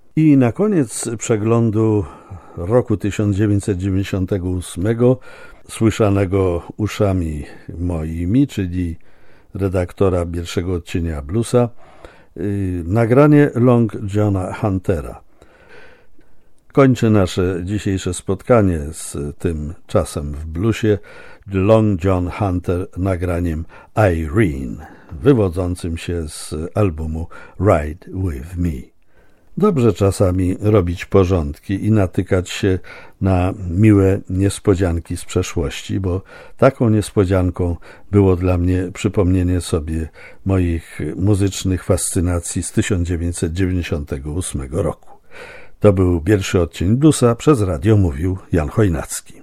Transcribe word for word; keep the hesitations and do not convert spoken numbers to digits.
I na koniec przeglądu roku tysiąc dziewięćset dziewięćdziesiątego ósmego, słyszanego uszami moimi, czyli redaktora pierwszego odcienia Bluesa, yy, nagranie Long Johna Huntera. Kończę nasze dzisiejsze spotkanie z tym czasem w bluesie Long John Hunter nagraniem Irene, wywodzącym się z albumu Ride With Me. Dobrze czasami robić porządki i natykać się na miłe niespodzianki z przeszłości, bo taką niespodzianką było dla mnie przypomnienie sobie moich muzycznych fascynacji z tysiąc dziewięćset dziewięćdziesiątego ósmego roku. To był pierwszy odcinek Bluesa, przez radio mówił Jan Chojnacki.